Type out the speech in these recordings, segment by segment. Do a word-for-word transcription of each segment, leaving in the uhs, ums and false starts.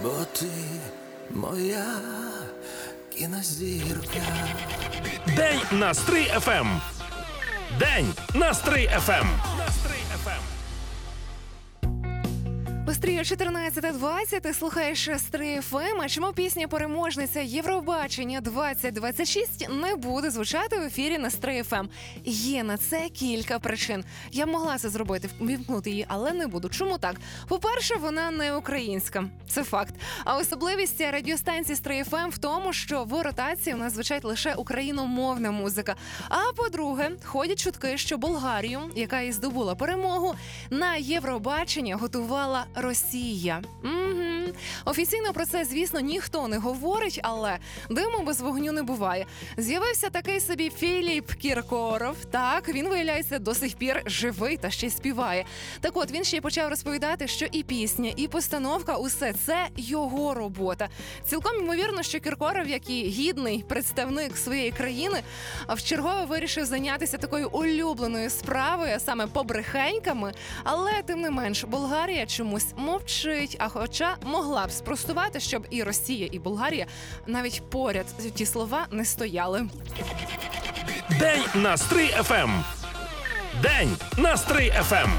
бо ти моя кінозірка. День на Стрий еф ем. День на Стрий еф ем. У Стрію чотирнадцята двадцять ти слухаєш Стрий еф ем, а чому пісня «Переможниця Євробачення двадцять двадцять шість» не буде звучати в ефірі на Стрий еф ем? Є на це кілька причин. Я б могла це зробити, вімкнути її, але не буду. Чому так? По-перше, вона не українська. Це факт. А особливість радіостанції Стрий еф ем в тому, що в ротації у нас звучать лише україномовна музика. А по-друге, ходять чутки, що Болгарію, яка і здобула перемогу, на Євробачення готувала Росія. Угу. Офіційно про це, звісно, ніхто не говорить, але диму без вогню не буває. З'явився такий собі Філіп Кіркоров. Так, він, виявляється, до сих пір живий та ще й співає. Так от, він ще й почав розповідати, що і пісня, і постановка – усе це його робота. Цілком ймовірно, що Кіркоров, як і гідний представник своєї країни, вчергове вирішив зайнятися такою улюбленою справою, а саме побрехеньками. Але, тим не менш, Болгарія чомусь мовчить, а хоча могла б спростувати, щоб і Росія, і Болгарія навіть поряд ті слова не стояли. День на Стрий еф ем. День на Стрий еф ем.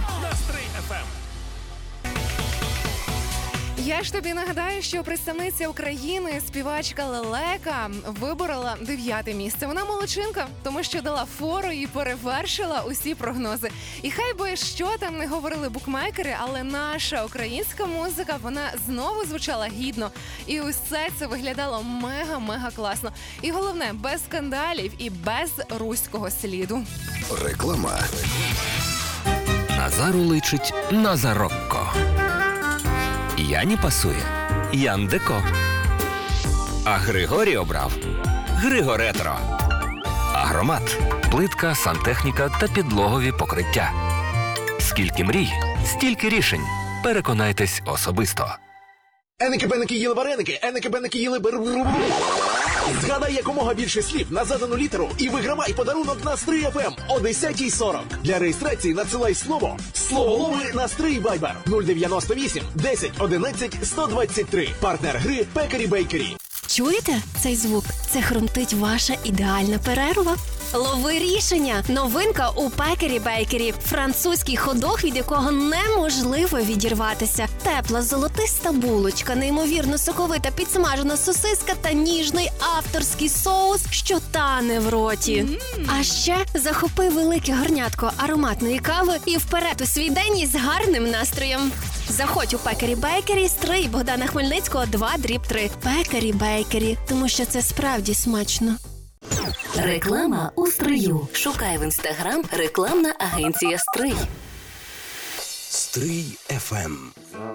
Я ж тобі нагадаю, що представниця України, співачка Лелека, виборола дев'яте місце. Вона молодчинка, тому що дала фору і перевершила усі прогнози. І хай би що там не говорили букмекери, але наша українська музика, вона знову звучала гідно. І усе це виглядало мега-мега класно. І головне, без скандалів і без руського сліду. Реклама. Назару личить Назарокко. Яні пасує Ян Деко. А Григорій обрав Григоретро. Агромат. Плитка, сантехніка та підлогові покриття. Скільки мрій, стільки рішень. Переконайтесь особисто. Еники-беники їли вареники, еники-беники їли бер... Згадай якомога більше слів на задану літеру і вигравай подарунок на Стрий еф ем о десята сорок. Для реєстрації надсилай слово «Словолови» на Стрий Вайбер нуль дев'яносто вісім десять одинадцять сто двадцять три. Партнер гри Пекарі Бейкері. Чуєте цей звук? Це хрумтить ваша ідеальна перерва. Лови рішення! Новинка у Пекарі Бейкері. Французький хот-дог, від якого неможливо відірватися. Тепла золотиста булочка, неймовірно соковита підсмажена сосиска та ніжний авторський соус, що тане в роті. Mm. А ще захопи велике горнятко ароматної кави і вперед у свій день із гарним настроєм. Заходь у Пекарі Бейкері, Стрий, Богдана Хмельницького, два дріб три. Пекарі Бейкері, тому що це справді смачно. Реклама у Стрию. Шукай в інстаграм рекламна агенція Стрий. Стрий еф ем.